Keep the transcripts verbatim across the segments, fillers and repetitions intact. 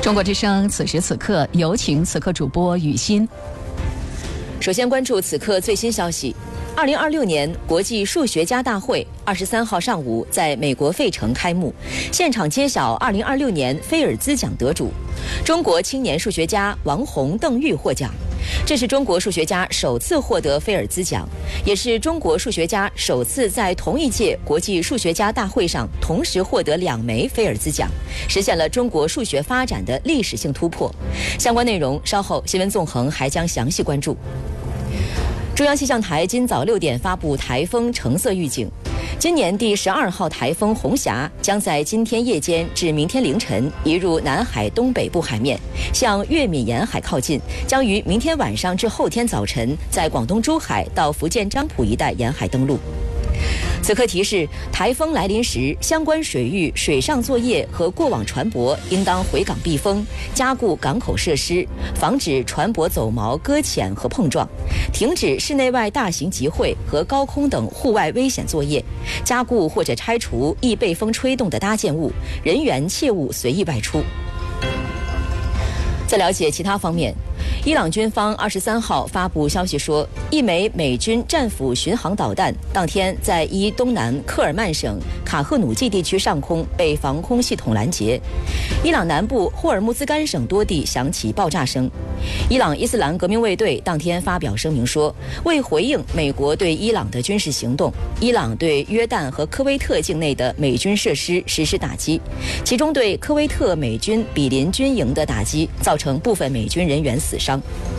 中国之声此时此刻，有请此刻主播雨欣。 首先关注此刻最新消息。二零二六年国际数学家大会二十三号上午在美国费城开幕，现场揭晓二零二六年菲尔兹奖得主，中国青年数学家王洪、邓玉获奖。这是中国数学家首次获得菲尔兹奖，也是中国数学家首次在同一届国际数学家大会上同时获得两枚菲尔兹奖，实现了中国数学发展的历史性突破。相关内容稍后新闻纵横还将详细关注。中央气象台今早六点发布台风橙色预警，今年第十二号台风红霞将在今天夜间至明天凌晨移入南海东北部海面，向粤闽沿海靠近，将于明天晚上至后天早晨在广东珠海到福建漳浦一带沿海登陆。此刻提示，台风来临时，相关水域水上作业和过往船舶应当回港避风，加固港口设施，防止船舶走锚、搁浅和碰撞，停止室内外大型集会和高空等户外危险作业，加固或者拆除易被风吹动的搭建物，人员切勿随意外出。在了解其他方面，伊朗军方二十三号发布消息说，一枚美军战斧巡航导弹当天在伊东南科尔曼省卡赫努季地区上空被防空系统拦截。伊朗南部霍尔木兹干省多地响起爆炸声。伊朗伊斯兰革命卫队当天发表声明说，为回应美国对伊朗的军事行动，伊朗对约旦和科威特境内的美军设施实施打击，其中对科威特美军比邻军营的打击造成部分美军人员死伤。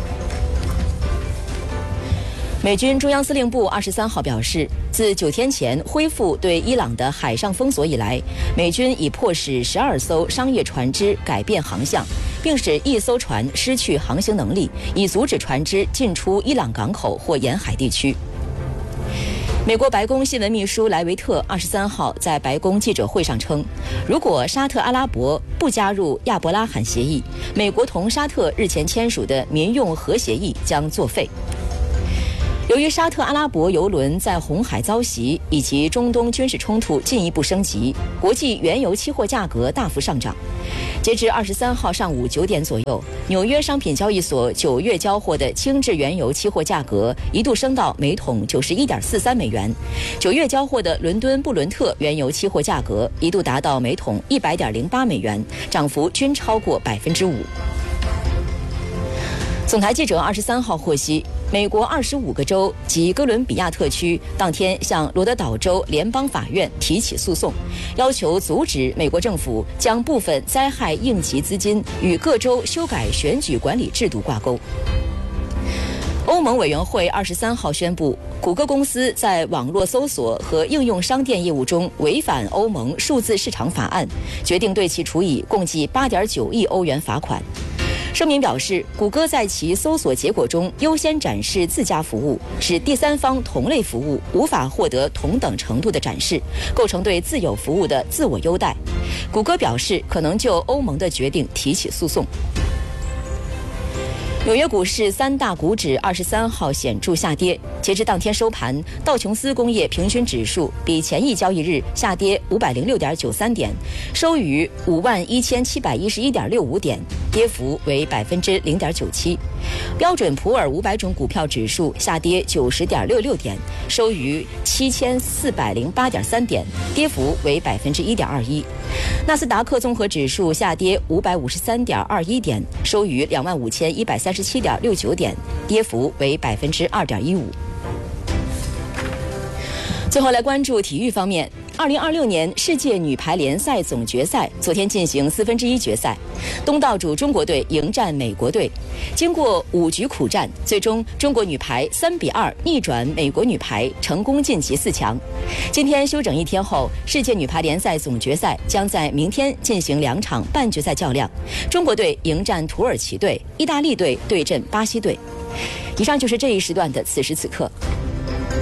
美军中央司令部二十三号表示，自九天前恢复对伊朗的海上封锁以来，美军已迫使十二艘商业船只改变航向，并使一艘船失去航行能力，以阻止船只进出伊朗港口或沿海地区。美国白宫新闻秘书莱维特二十三号在白宫记者会上称，如果沙特阿拉伯不加入亚伯拉罕协议，美国同沙特日前签署的民用核协议将作废。由于沙特阿拉伯油轮在红海遭袭，以及中东军事冲突进一步升级，国际原油期货价格大幅上涨。截至二十三号上午九点左右，纽约商品交易所九月交货的轻质原油期货价格一度升到每桶九十一点四三美元，九月交货的伦敦布伦特原油期货价格一度达到每桶一百点零八美元，涨幅均超过百分之五。总台记者二十三号获悉，美国二十五个州及哥伦比亚特区当天向罗德岛州联邦法院提起诉讼，要求阻止美国政府将部分灾害应急资金与各州修改选举管理制度挂钩。欧盟委员会二十三号宣布，谷歌公司在网络搜索和应用商店业务中违反欧盟数字市场法案，决定对其处以共计八点九亿欧元罚款。声明表示，谷歌在其搜索结果中优先展示自家服务，使第三方同类服务无法获得同等程度的展示，构成对自有服务的自我优待。谷歌表示可能就欧盟的决定提起诉讼。纽约股市三大股指二十三号显著下跌，截至当天收盘，道琼斯工业平均指数比前一交易日下跌五百零六点九三点，收于五万一千七百一十一点六五点，跌幅为百分之零点九七。标准普尔五百种股票指数下跌九十点六六点，收于七千四百零八点三点，跌幅为百分之一点二一。纳斯达克综合指数下跌五百五十三点二一点，收于两万五千一百三十七点六九点，跌幅为百分之二点一五。最后来关注体育方面，二零二六年世界女排联赛总决赛昨天进行四分之一决赛，东道主中国队迎战美国队。经过五局苦战，最终中国女排三比二逆转美国女排，成功晋级四强。今天休整一天后，世界女排联赛总决赛将在明天进行两场半决赛较量，中国队迎战土耳其队，意大利队对阵巴西队。以上就是这一时段的此时此刻。